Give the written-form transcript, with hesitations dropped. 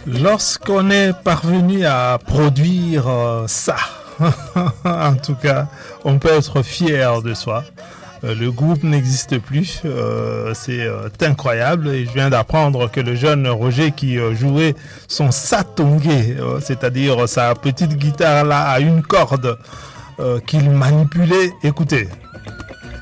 Lorsqu'on est parvenu à produire ça, en tout cas, on peut être fier de soi. Le groupe n'existe plus, c'est incroyable et je viens d'apprendre que le jeune Roger qui jouait son satongé, c'est-à-dire sa petite guitare là à une corde qu'il manipulait, écoutez,